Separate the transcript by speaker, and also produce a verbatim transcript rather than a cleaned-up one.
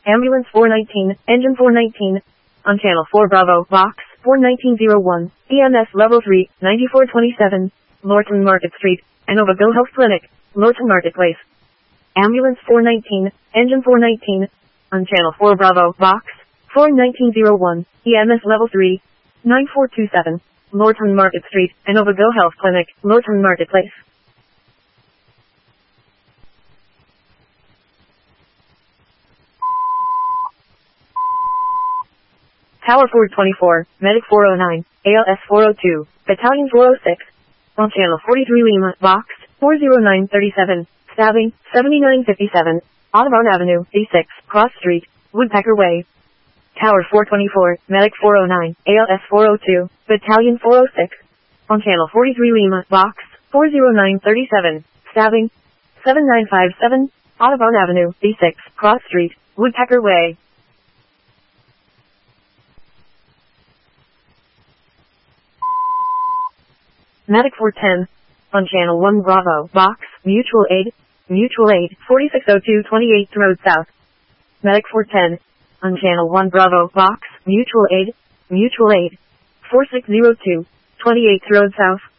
Speaker 1: Ambulance four nineteen, Engine four nineteen. On Channel four Bravo, Box four nineteen oh one, E M S Level three, ninety-four twenty-seven, Lorton Market Street, Innovago Health Clinic, Lorton Marketplace. Ambulance four nineteen, Engine four nineteen. On Channel four Bravo, Box four nineteen oh one, E M S Level three, ninety-four twenty-seven, Lorton Market Street, Innovago Health Clinic, Lorton Marketplace. Tower four twenty-four, Medic four oh nine, A L S four oh two, Battalion four oh six. On Channel forty-three Lima, Box four oh nine thirty-seven, Stabbing, seventy-nine fifty-seven, Audubon Avenue, D six, Cross Street, Woodpecker Way. Tower four twenty-four, Medic four oh nine, A L S four oh two, Battalion four oh six. On Channel forty-three Lima, Box four oh nine thirty-seven, Stabbing, seventy-nine fifty-seven, Audubon Avenue, D six, Cross Street, Woodpecker Way. Medic four ten. On Channel one Bravo, Box, Mutual Aid, Mutual Aid, forty-six oh two twenty-eighth Road South. Medic four ten. On Channel one Bravo, Box, Mutual Aid, Mutual Aid, forty-six oh two twenty-eighth Road South.